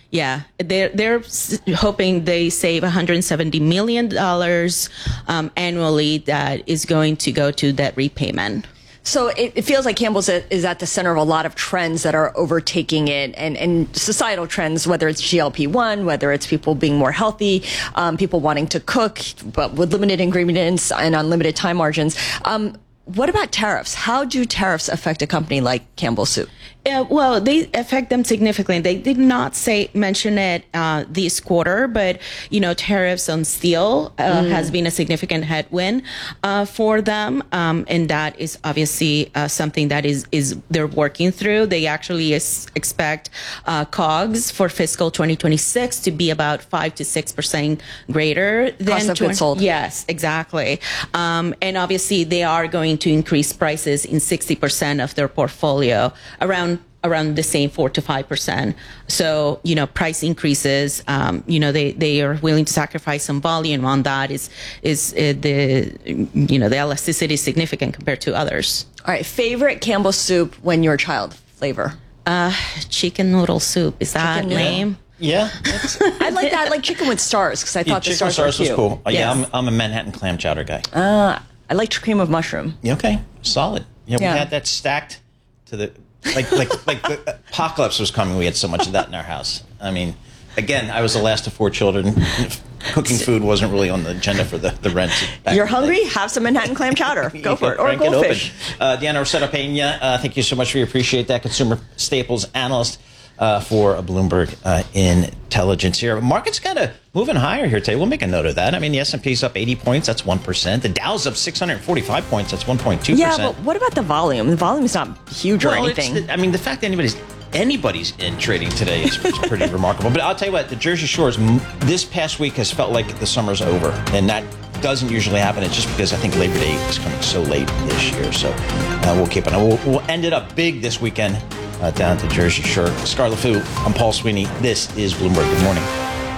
Yeah, they're hoping they save $170 million annually that is going to go to debt repayment. So it feels like Campbell's is at the center of a lot of trends that are overtaking it, and societal trends, whether it's GLP-1, whether it's people being more healthy, people wanting to cook, but with limited ingredients and unlimited time margins. What about tariffs? How do tariffs affect a company like Campbell Soup? Well, they affect them significantly. They did not mention it this quarter, but tariffs on steel has been a significant headwind for them, and that is obviously something that is they're working through. They actually expect COGS for fiscal 2026 to be about 5 to 6% greater than cost of goods sold. Yes, exactly, and obviously they are going to increase prices in 60% of their portfolio, around the same 4 to 5%. So, price increases, they are willing to sacrifice some volume on that. The elasticity is significant compared to others. All right. Favorite Campbell Soup when you were a child flavor? Chicken noodle soup. Is that lame? Yeah. I like that, like chicken with stars, because I thought the stars were cute. Was cool. Yes. Yeah, I'm a Manhattan clam chowder guy. I like cream of mushroom. Okay. Solid. Yeah, we had that stacked to the... Like the apocalypse was coming. We had so much of that in our house. I mean, again, I was the last of 4 children. Cooking food wasn't really on the agenda for the rent. You're hungry? Have some Manhattan clam chowder. Go for it. Or goldfish. Diana Rossetto Pena, thank you so much. We appreciate that. Consumer staples analyst for Bloomberg Intelligence here. Market's kind of moving higher here today. We'll make a note of that. I mean, the S&P's up 80 points. That's 1%. The Dow's up 645 points. That's 1.2%. Yeah, but what about the volume? The volume's not huge or anything. The fact that anybody's in trading today is pretty remarkable. But I'll tell you what, the Jersey Shores this past week has felt like the summer's over, and that doesn't usually happen. It's just because I think Labor Day is coming so late this year. So we'll keep it on. We'll end it up big this weekend down to Jersey Shore. Scarlet Fu, I'm Paul Sweeney. This is Bloomberg. Good morning.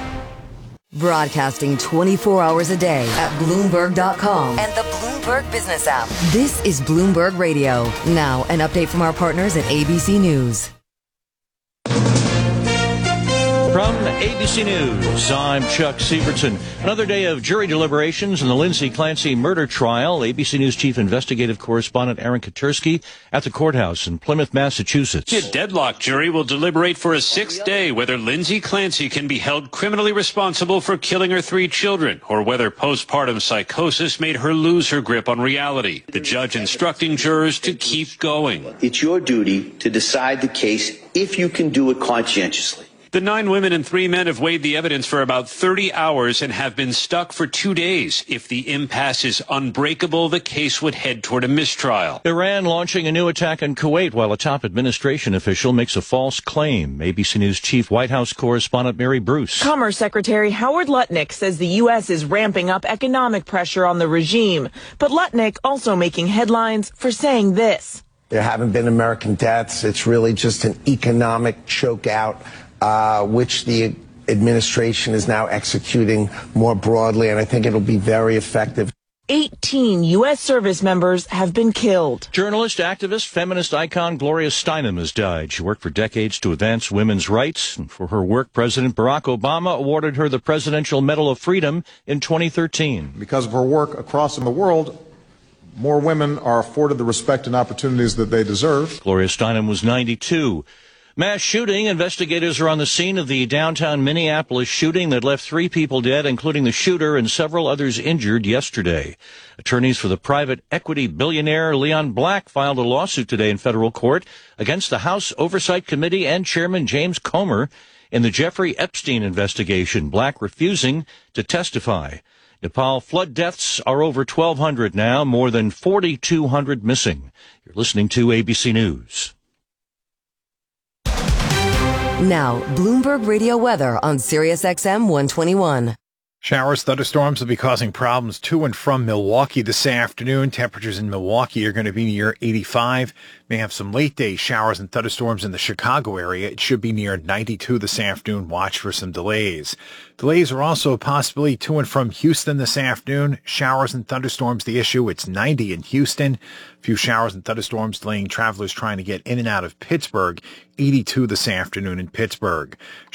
Broadcasting 24 hours a day at Bloomberg.com and the Bloomberg Business app. This is Bloomberg Radio. Now, an update from our partners at ABC News. From ABC News, I'm Chuck Sievertson. Another day of jury deliberations in the Lindsay Clancy murder trial. ABC News Chief Investigative Correspondent Aaron Katersky at the courthouse in Plymouth, Massachusetts. A deadlock jury will deliberate for a 6th day whether Lindsay Clancy can be held criminally responsible for killing her 3 children, or whether postpartum psychosis made her lose her grip on reality. The judge instructing jurors to keep going. It's your duty to decide the case if you can do it conscientiously. The 9 women and 3 men have weighed the evidence for about 30 hours and have been stuck for 2 days. If the impasse is unbreakable, the case would head toward a mistrial. Iran launching a new attack in Kuwait while a top administration official makes a false claim. ABC News Chief White House correspondent Mary Bruce. Commerce Secretary Howard Lutnick says the U.S. is ramping up economic pressure on the regime. But Lutnick also making headlines for saying this. There haven't been American deaths. It's really just an economic chokeout, which the administration is now executing more broadly, and I think it'll be very effective. 18 U.S. service members have been killed. Journalist, activist, feminist icon Gloria Steinem has died. She worked for decades to advance women's rights. And for her work, President Barack Obama awarded her the Presidential Medal of Freedom in 2013. Because of her work across the world, more women are afforded the respect and opportunities that they deserve. Gloria Steinem was 92. Mass shooting. Investigators are on the scene of the downtown Minneapolis shooting that left 3 people dead, including the shooter, and several others injured yesterday. Attorneys for the private equity billionaire Leon Black filed a lawsuit today in federal court against the House Oversight Committee and Chairman James Comer in the Jeffrey Epstein investigation, Black refusing to testify. Nepal flood deaths are over 1,200 now, more than 4,200 missing. You're listening to ABC News. Now, Bloomberg Radio weather on Sirius XM 121. Showers, thunderstorms will be causing problems to and from Milwaukee this afternoon. Temperatures in Milwaukee are going to be near 85. May have some late day showers and thunderstorms in the Chicago area. It should be near 92 this afternoon. Watch for some delays. Delays are also a possibility to and from Houston this afternoon. Showers and thunderstorms the issue. It's 90 in Houston. A few showers and thunderstorms delaying travelers trying to get in and out of Pittsburgh. 82 this afternoon in Pittsburgh.